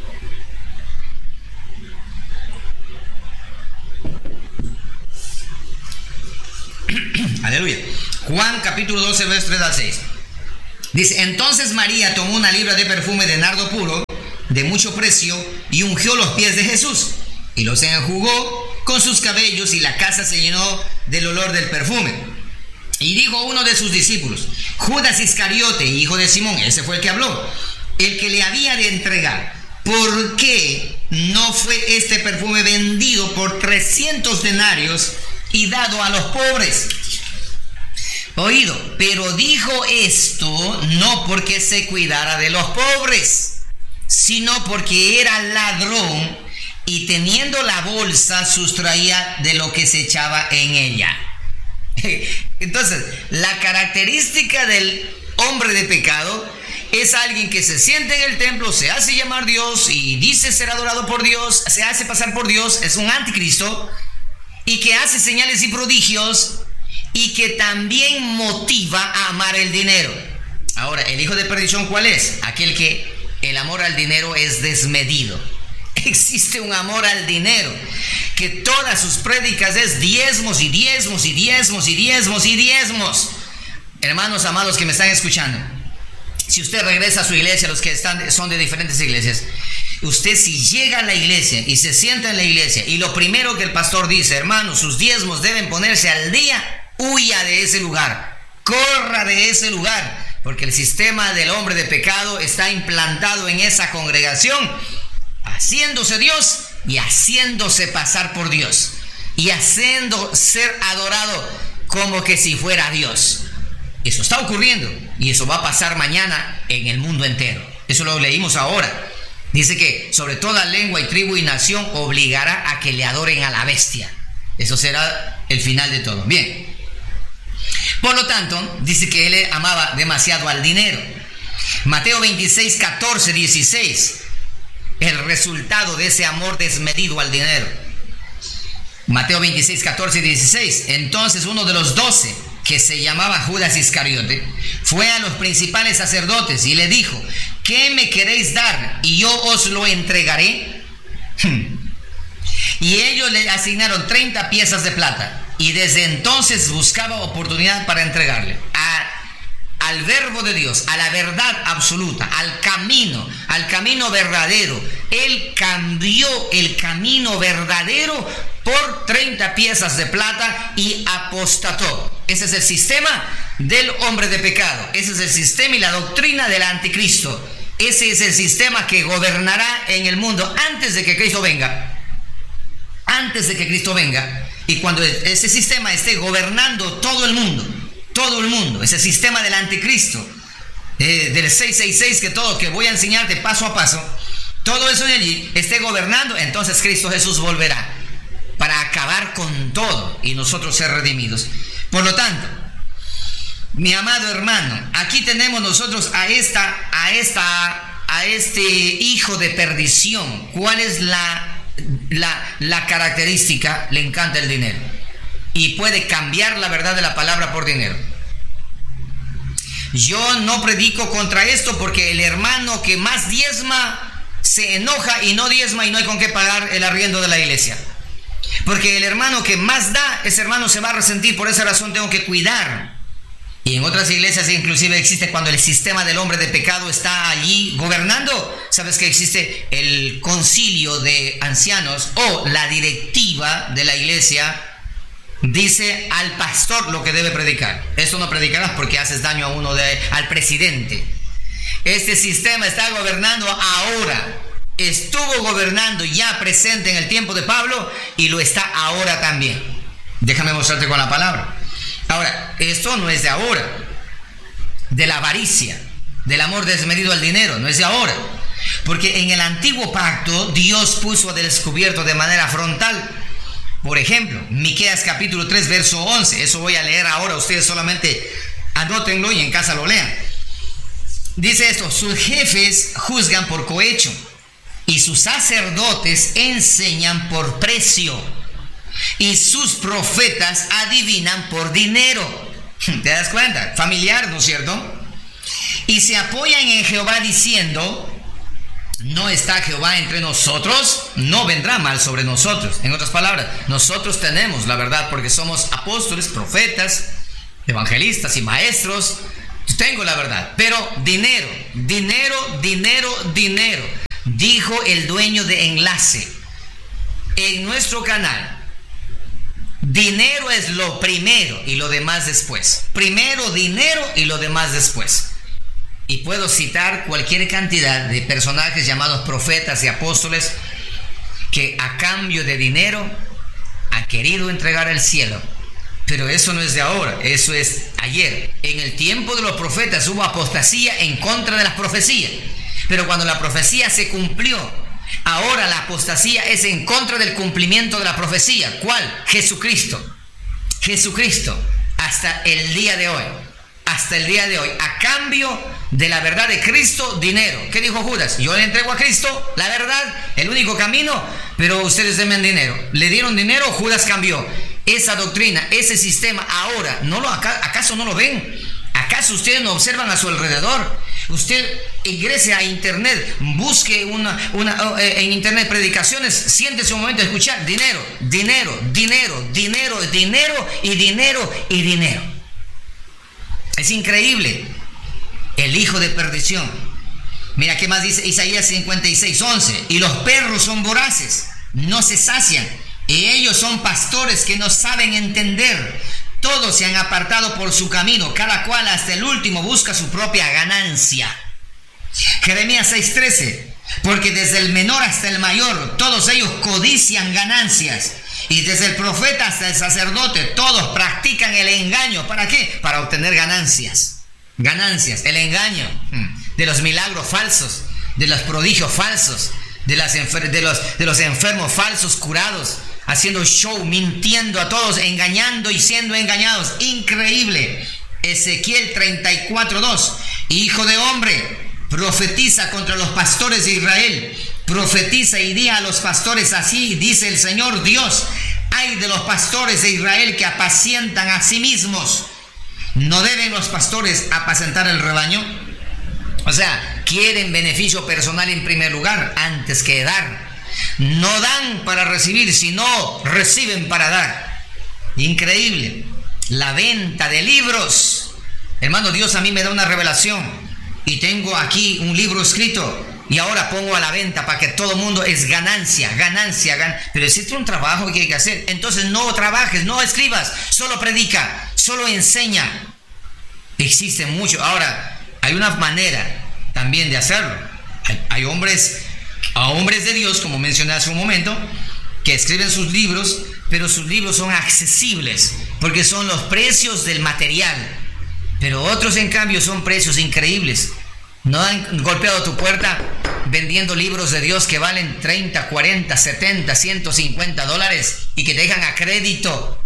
Speaker 1: Aleluya. Juan capítulo doce, versos tres al seis. Dice: entonces María tomó una libra de perfume de nardo puro, de mucho precio, y ungió los pies de Jesús, y los enjugó con sus cabellos, y la casa se llenó del olor del perfume. Y dijo uno de sus discípulos, Judas Iscariote, hijo de Simón, ese fue el que habló, el que le había de entregar, ¿por qué no fue este perfume vendido por trescientos denarios y dado a los pobres? Oído, pero dijo esto no porque se cuidara de los pobres, sino porque era ladrón y teniendo la bolsa sustraía de lo que se echaba en ella. Entonces, la característica del hombre de pecado es alguien que se siente en el templo, se hace llamar Dios y dice ser adorado por Dios, se hace pasar por Dios, es un anticristo, y que hace señales y prodigios, y que también motiva a amar el dinero. Ahora, el hijo de perdición, ¿cuál es? Aquel que el amor al dinero es desmedido. Existe un amor al dinero que todas sus prédicas es diezmos y diezmos y diezmos y diezmos y diezmos. Hermanos amados que me están escuchando, si usted regresa a su iglesia, los que están, son de diferentes iglesias, usted si llega a la iglesia y se sienta en la iglesia y lo primero que el pastor dice, hermanos, sus diezmos deben ponerse al día, huya de ese lugar, corra de ese lugar, porque el sistema del hombre de pecado está implantado en esa congregación, haciéndose Dios y haciéndose pasar por Dios y haciendo ser adorado como que si fuera Dios. Eso está ocurriendo y eso va a pasar mañana en el mundo entero. Eso lo leímos ahora. Dice que sobre toda lengua y tribu y nación obligará a que le adoren a la bestia. Eso será el final de todo. Bien. Por lo tanto, dice que él amaba demasiado al dinero. Mateo veintiséis, catorce, dieciséis. El resultado de ese amor desmedido al dinero. Mateo veintiséis, catorce y dieciséis. Entonces uno de los doce, que se llamaba Judas Iscariote, fue a los principales sacerdotes y le dijo, ¿qué me queréis dar? Y yo os lo entregaré. Y ellos le asignaron treinta piezas de plata. Y desde entonces buscaba oportunidad para entregarle a al verbo de Dios, a la verdad absoluta, al camino, al camino verdadero. Él cambió el camino verdadero por treinta piezas de plata y apostató. Ese es el sistema del hombre de pecado. Ese es el sistema y la doctrina del anticristo. Ese es el sistema que gobernará en el mundo antes de que Cristo venga. Antes de que Cristo venga. Y cuando ese sistema esté gobernando todo el mundo, todo el mundo, ese sistema del anticristo, eh, del seiscientos sesenta y seis, que todo, que voy a enseñarte paso a paso, todo eso de allí esté gobernando, entonces Cristo Jesús volverá para acabar con todo y nosotros ser redimidos. Por lo tanto, mi amado hermano, aquí tenemos nosotros a esta, a esta, a este hijo de perdición. ¿Cuál es la, la, la característica? Le encanta el dinero y puede cambiar la verdad de la palabra por dinero. Yo no predico contra esto porque el hermano que más diezma se enoja y no diezma y no hay con qué pagar el arriendo de la iglesia. Porque el hermano que más da, ese hermano se va a resentir. Por esa razón tengo que cuidar. Y en otras iglesias inclusive existe cuando el sistema del hombre de pecado está allí gobernando. Sabes que existe el concilio de ancianos o la directiva de la iglesia. Dice al pastor lo que debe predicar. Esto no predicarás porque haces daño a uno de, al presidente. Este sistema está gobernando ahora. Estuvo gobernando ya presente en el tiempo de Pablo y lo está ahora también. Déjame mostrarte con la palabra. Ahora, esto no es de ahora. De la avaricia, del amor desmedido al dinero, no es de ahora. Porque en el antiguo pacto Dios puso a descubierto de manera frontal. Por ejemplo, Miqueas capítulo tres, verso once. Eso voy a leer ahora. Ustedes solamente anótenlo y en casa lo lean. Dice esto: sus jefes juzgan por cohecho y sus sacerdotes enseñan por precio y sus profetas adivinan por dinero. ¿Te das cuenta? Familiar, ¿no es cierto? y se apoyan en Jehová diciendo: ¿no está Jehová entre nosotros? No vendrá mal sobre nosotros. En otras palabras, nosotros tenemos la verdad porque somos apóstoles, profetas, evangelistas y maestros. Tengo la verdad. Pero dinero, dinero, dinero, dinero. Dijo el dueño de Enlace en nuestro canal: dinero es lo primero y lo demás después. Primero dinero y lo demás después. Y puedo citar cualquier cantidad de personajes llamados profetas y apóstoles que a cambio de dinero han querido entregar el cielo. Pero eso no es de ahora, eso es ayer. En el tiempo de los profetas hubo apostasía en contra de las profecías. Pero cuando la profecía se cumplió, ahora la apostasía es en contra del cumplimiento de la profecía. ¿Cuál? Jesucristo. Jesucristo. Hasta el día de hoy. Hasta el día de hoy. A cambio de la verdad de Cristo, dinero. ¿Qué dijo Judas? Yo le entrego a Cristo la verdad, el único camino, pero ustedes denme dinero. Le dieron dinero, Judas cambió. Esa doctrina, ese sistema, ahora, ¿no lo, ¿acaso no lo ven? ¿Acaso ustedes no observan a su alrededor? Usted ingrese a internet, busque una, una, eh, en internet predicaciones, siéntese un momento a escuchar: dinero, dinero, dinero, dinero, dinero y dinero y dinero. Es increíble. El hijo de perdición. Mira qué más dice Isaías cincuenta y seis, once. Y los perros son voraces, no se sacian, y ellos son pastores que no saben entender. Todos se han apartado por su camino, cada cual hasta el último busca su propia ganancia. Jeremías seis, trece. Porque desde el menor hasta el mayor, todos ellos codician ganancias. Y desde el profeta hasta el sacerdote, todos practican el engaño. ¿Para qué? Para obtener ganancias. Ganancias, el engaño de los milagros falsos, de los prodigios falsos, de, las enfer- de, los, de los enfermos falsos curados, haciendo show, mintiendo a todos, engañando y siendo engañados. Increíble. Ezequiel treinta y cuatro, dos. Hijo de hombre, profetiza contra los pastores de Israel. Profetiza y di a los pastores: así dice el Señor Dios: ay de los pastores de Israel que apacientan a sí mismos. ¿No deben los pastores apacentar el rebaño? O sea, quieren beneficio personal en primer lugar antes que dar. No dan para recibir, sino reciben para dar. Increíble. La venta de libros. Hermano, Dios a mí me da una revelación y tengo aquí un libro escrito y ahora pongo a la venta para que todo el mundo es ganancia, ganancia, gan... pero existe un trabajo que hay que hacer. Entonces no trabajes, no escribas, solo predica, solo enseña. Existe mucho. Ahora, hay una manera también de hacerlo. Hay, hay hombres, a hombres de Dios, como mencioné hace un momento, que escriben sus libros, pero sus libros son accesibles porque son los precios del material. Pero otros, en cambio, son precios increíbles. ¿No han golpeado tu puerta vendiendo libros de Dios que valen treinta, cuarenta, setenta, ciento cincuenta dólares y que te dejan a crédito?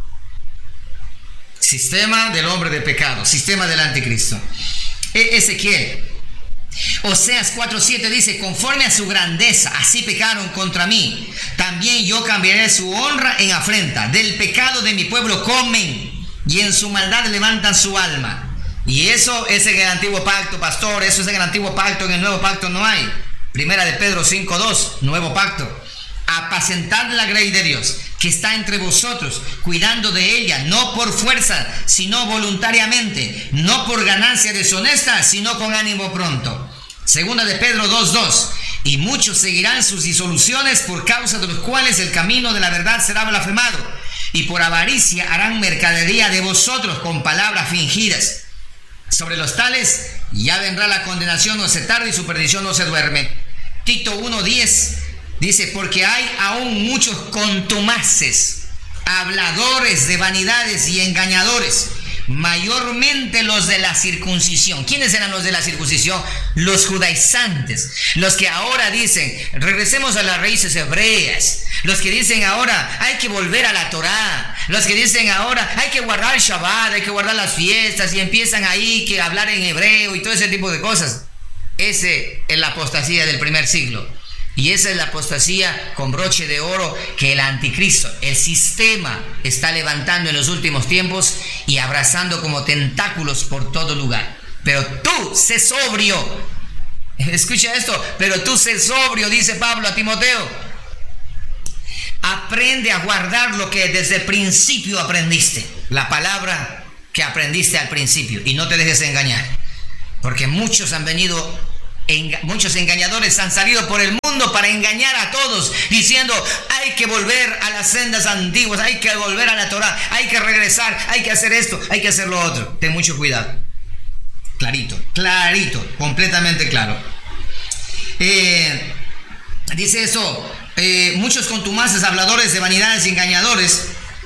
Speaker 1: Sistema del hombre de pecado, sistema del anticristo. E- Ezequiel, Oseas cuatro, siete dice: conforme a su grandeza, así pecaron contra mí. También yo cambiaré su honra en afrenta. Del pecado de mi pueblo comen, y en su maldad levantan su alma. Y eso es en el antiguo pacto, pastor. Eso es en el antiguo pacto. En el nuevo pacto no hay. Primera de Pedro cinco, dos, nuevo pacto. Apacentad la grey de Dios que está entre vosotros, cuidando de ella, no por fuerza, sino voluntariamente, no por ganancia deshonesta, sino con ánimo pronto. Segunda de Pedro dos, dos. Y muchos seguirán sus disoluciones, por causa de los cuales el camino de la verdad será blasfemado, y por avaricia harán mercadería de vosotros con palabras fingidas. Sobre los tales ya vendrá la condenación, no se tarda, y su perdición no se duerme. Tito uno, diez dice: porque hay aún muchos contumaces, habladores de vanidades y engañadores, mayormente los de la circuncisión. ¿Quiénes eran los de la circuncisión? Los judaizantes, los que ahora dicen: regresemos a las raíces hebreas, los que dicen ahora hay que volver a la Torá, los que dicen ahora hay que guardar el Shabbat, hay que guardar las fiestas, y empiezan ahí que hablar en hebreo y todo ese tipo de cosas. Ese es la apostasía del primer siglo. Y esa es la apostasía con broche de oro que el anticristo, el sistema, está levantando en los últimos tiempos y abrazando como tentáculos por todo lugar. pero tú sé sobrio. Escucha esto, pero tú sé sobrio, dice Pablo a Timoteo. Aprende a guardar lo que desde el principio aprendiste, la palabra que aprendiste al principio, y no te dejes engañar, porque muchos han venido, muchos engañadores han salido por el mundo para engañar a todos, diciendo hay que volver a las sendas antiguas, hay que volver a la Torah, hay que regresar, hay que hacer esto, hay que hacer lo otro. Ten mucho cuidado. Clarito, clarito, completamente claro. Eh, dice eso, eh, muchos contumaces, habladores de vanidades y engañadores,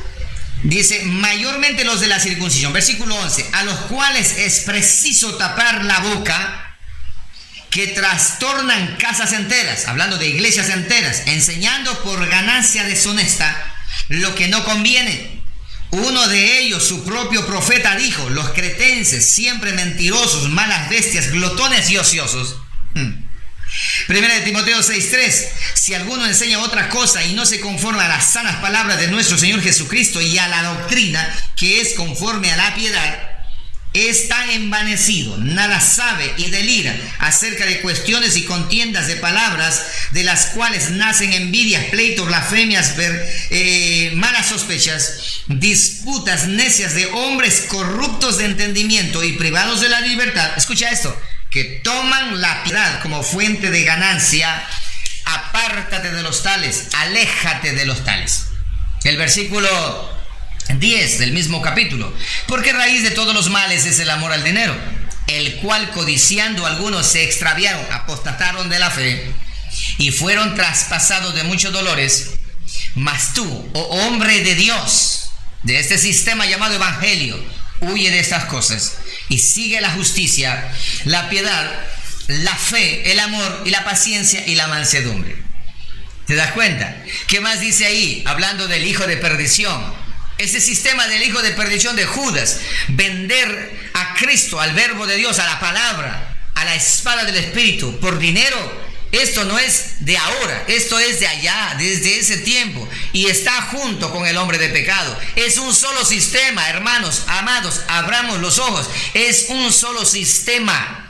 Speaker 1: dice, mayormente los de la circuncisión, versículo once, a los cuales es preciso tapar la boca, que trastornan casas enteras, hablando de iglesias enteras, enseñando por ganancia deshonesta lo que no conviene. Uno de ellos, su propio profeta, dijo, los cretenses, siempre mentirosos, malas bestias, glotones y ociosos. Hmm. Primera de Timoteo seis tres, si alguno enseña otra cosa y no se conforma a las sanas palabras de nuestro Señor Jesucristo y a la doctrina que es conforme a la piedad, está envanecido, nada sabe y delira acerca de cuestiones y contiendas de palabras, de las cuales nacen envidias, pleitos, blasfemias, ver, eh, malas sospechas, disputas necias de hombres corruptos de entendimiento y privados de la libertad. Escucha esto, que toman la piedad como fuente de ganancia. Apártate de los tales, aléjate de los tales. El versículo diez del mismo capítulo, porque raíz de todos los males es el amor al dinero, el cual codiciando algunos se extraviaron, apostataron de la fe y fueron traspasados de muchos dolores. Mas tú, oh hombre de Dios, de este sistema llamado evangelio, huye de estas cosas y sigue la justicia, la piedad, la fe, el amor y la paciencia y la mansedumbre. ¿Te das cuenta? ¿Qué más dice ahí? Hablando del hijo de perdición. Ese sistema del hijo de perdición de Judas, vender a Cristo, al verbo de Dios, a la palabra, a la espada del Espíritu, por dinero. Esto no es de ahora, esto es de allá, desde ese tiempo, y está junto con el hombre de pecado. Es un solo sistema, hermanos, amados, abramos los ojos. Es un solo sistema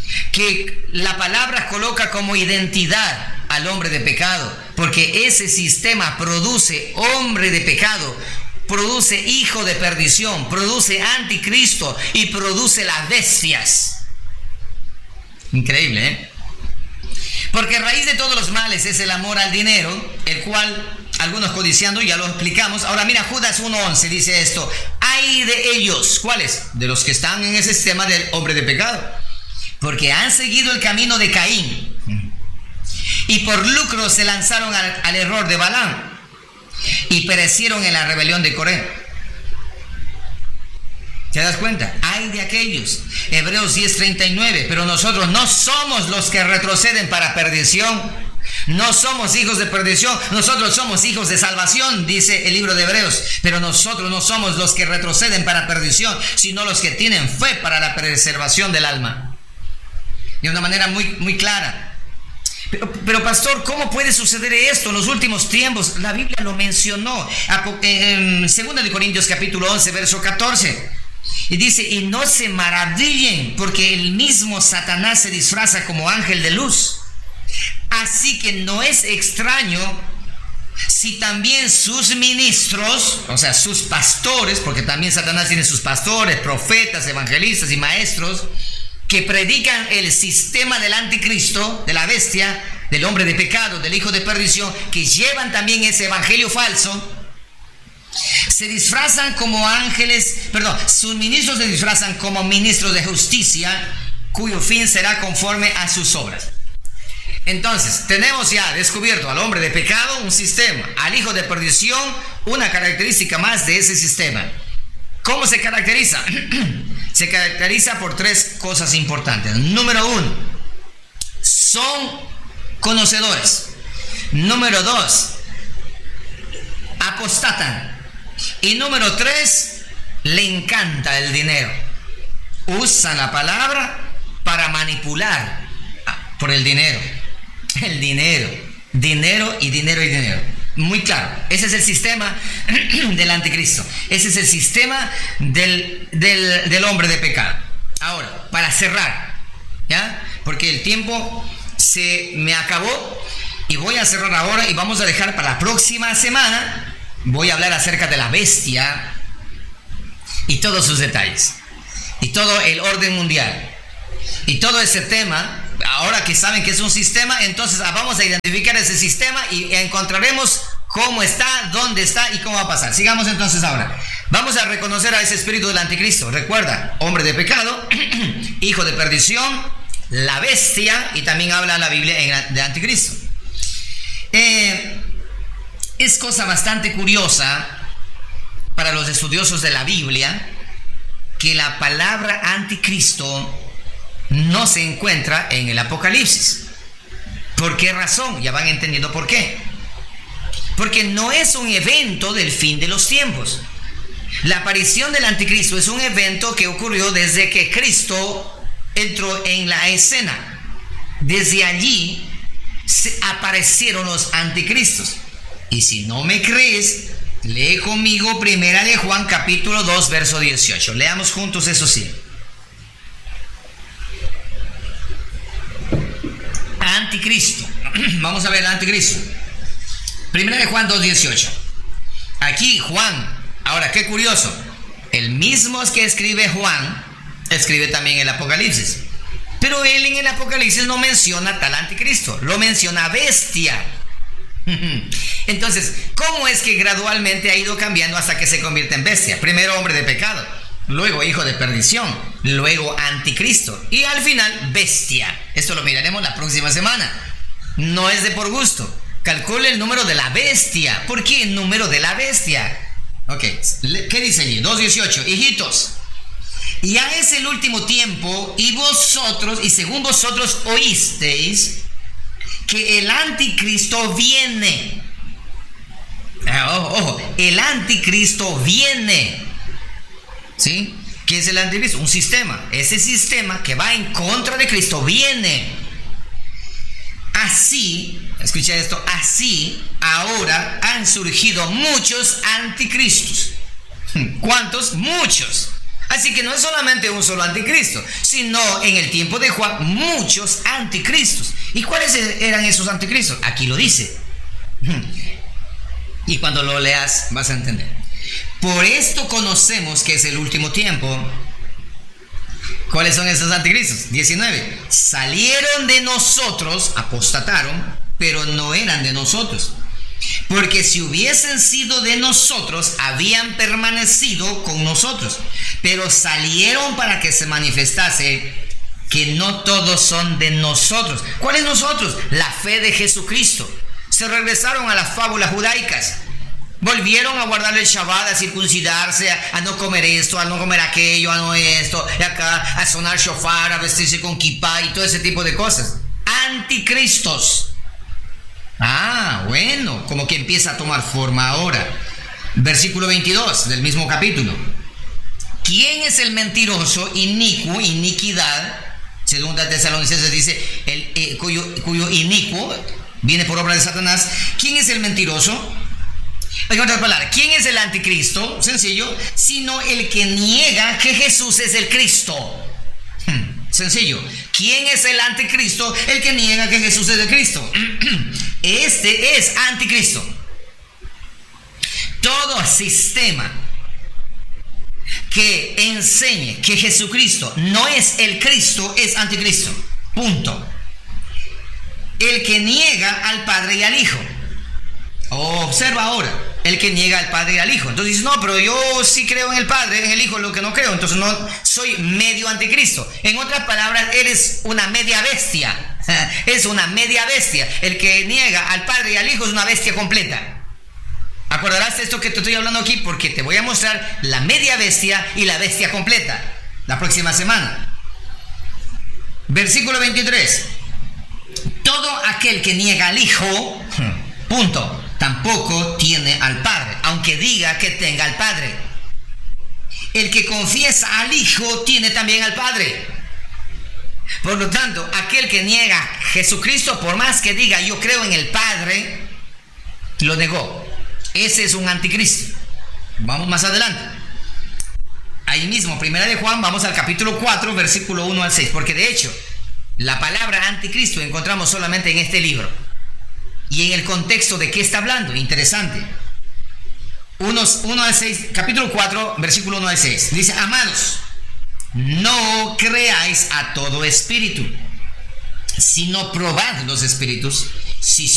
Speaker 1: que la palabra coloca como identidad al hombre de pecado, porque ese sistema produce hombre de pecado, produce hijo de perdición, produce anticristo y produce las bestias. Increíble, ¿eh? Porque raíz de todos los males es el amor al dinero, el cual algunos codiciando, ya lo explicamos. Ahora mira, Judas uno once dice esto: ay de ellos, ¿cuáles? De los que están en ese sistema del hombre de pecado, porque han seguido el camino de Caín y por lucro se lanzaron al, al error de Balaam y perecieron en la rebelión de Coré. ¿Te das cuenta? Ay de aquellos. Hebreos diez treinta y nueve. Pero nosotros no somos los que retroceden para perdición. No somos hijos de perdición. Nosotros somos hijos de salvación, dice el libro de Hebreos. Pero nosotros no somos los que retroceden para perdición, sino los que tienen fe para la preservación del alma. De una manera muy, muy clara. Pero, pero pastor, ¿cómo puede suceder esto en los últimos tiempos? La Biblia lo mencionó en segunda de Corintios capítulo once, verso catorce. Y dice, y no se maravillen, porque el mismo Satanás se disfraza como ángel de luz. Así que no es extraño si también sus ministros, o sea, sus pastores, porque también Satanás tiene sus pastores, profetas, evangelistas y maestros, que predican el sistema del anticristo, de la bestia, del hombre de pecado, del hijo de perdición, que llevan también ese evangelio falso, se disfrazan como ángeles, perdón, sus ministros se disfrazan como ministros de justicia, cuyo fin será conforme a sus obras. Entonces, tenemos ya descubierto al hombre de pecado, un sistema, al hijo de perdición, una característica más de ese sistema. ¿Cómo se caracteriza? Se caracteriza por tres cosas importantes. Número uno, son conocedores. Número dos, apostatan. Y número tres, le encanta el dinero. Usan la palabra para manipular por el dinero. El dinero, dinero y dinero y dinero. Muy claro, ese es el sistema del anticristo. Ese es el sistema del, del, del hombre de pecado. Ahora, para para cerrar, ¿ya? Porque el tiempo se me acabó y voy a cerrar ahora y vamos a dejar para la próxima semana. Voy a hablar acerca de la bestia y todos sus detalles y todo el orden mundial y todo ese tema. Ahora que saben que es un sistema, entonces vamos a identificar ese sistema y encontraremos cómo está, dónde está y cómo va a pasar. Sigamos entonces ahora. Vamos a reconocer a ese espíritu del anticristo. Recuerda, hombre de pecado, hijo de perdición, la bestia, y también habla la Biblia de anticristo. Eh, es cosa bastante curiosa para los estudiosos de la Biblia que la palabra anticristo no se encuentra en el Apocalipsis. ¿Por qué razón? Ya van entendiendo por qué. Porque no es un evento del fin de los tiempos. La aparición del anticristo es un evento que ocurrió desde que Cristo entró en la escena. Desde allí se aparecieron los anticristos. Y si no me crees, lee conmigo Primera de Juan capítulo dos verso dieciocho. Leamos juntos, eso sí. Anticristo. Vamos a ver el anticristo. Primera de Juan dos dieciocho. Aquí Juan, ahora qué curioso, el mismo que escribe Juan, escribe también el Apocalipsis. Pero él en el Apocalipsis no menciona tal anticristo, lo menciona bestia. Entonces, ¿cómo es que gradualmente ha ido cambiando hasta que se convierte en bestia? Primero hombre de pecado, luego hijo de perdición, luego anticristo y al final bestia. Esto lo miraremos la próxima semana. No es de por gusto. Calcule el número de la bestia. ¿Por qué el número de la bestia? Ok, ¿qué dice allí? dos dieciocho. Hijitos, ya es el último tiempo y vosotros, y según vosotros oísteis, que el anticristo viene. Ojo, ojo, el anticristo viene. ¿Sí? ¿Qué es el anticristo? Un sistema. Ese sistema que va en contra de Cristo viene. Así, escucha esto, así ahora han surgido muchos anticristos. ¿Cuántos? Muchos. Así que no es solamente un solo anticristo, sino en el tiempo de Juan, muchos anticristos. ¿Y cuáles eran esos anticristos? Aquí lo dice. Y cuando lo leas vas a entender. Por esto conocemos que es el último tiempo. ¿Cuáles son esos anticristos? diecinueve. Salieron de nosotros, apostataron, pero no eran de nosotros. Porque si hubiesen sido de nosotros, habían permanecido con nosotros. Pero salieron para que se manifestase que no todos son de nosotros. ¿Cuáles nosotros? La fe de Jesucristo. Se regresaron a las fábulas judaicas. Volvieron a guardar el Shabbat, a circuncidarse, a, a no comer esto, a no comer aquello, a no esto, y acá a sonar shofar, a vestirse con kippah y todo ese tipo de cosas. Anticristos. Ah, bueno, como que empieza a tomar forma ahora. Versículo veintidós del mismo capítulo. ¿Quién es el mentiroso, inicuo, iniquidad? Segunda Tesalonicenses dice, el, eh, cuyo, cuyo inicuo viene por obra de Satanás. ¿Quién es el mentiroso? En otras palabras, ¿quién es el anticristo? Sencillo, sino el que niega que Jesús es el Cristo. Hmm, sencillo. ¿Quién es el anticristo? El que niega que Jesús es el Cristo. Este es anticristo. Todo sistema que enseñe que Jesucristo no es el Cristo es anticristo. Punto. El que niega al Padre y al Hijo. Observa ahora, el que niega al Padre y al Hijo. Entonces dices, no, pero yo sí creo en el Padre, en el Hijo, lo que no creo. Entonces no soy medio anticristo. En otras palabras, eres una media bestia. Es una media bestia. El que niega al Padre y al Hijo es una bestia completa. Acordarás de esto que te estoy hablando aquí, porque te voy a mostrar la media bestia y la bestia completa la próxima semana. Versículo veintitrés. Todo aquel que niega al Hijo, punto, tampoco tiene al Padre, aunque diga que tenga al Padre. El que confiesa al Hijo tiene también al Padre. Por lo tanto, aquel que niega a Jesucristo, por más que diga yo creo en el Padre, lo negó. Ese es un anticristo. Vamos más adelante. ahí mismo, primera de Juan, vamos al capítulo cuatro, versículo uno al seis, porque de hecho, la palabra anticristo encontramos solamente en este libro. Y en el contexto de qué está hablando, interesante. uno al seis, capítulo cuatro, versículo uno al seis. Dice, amados, no creáis a todo espíritu, sino probad los espíritus, si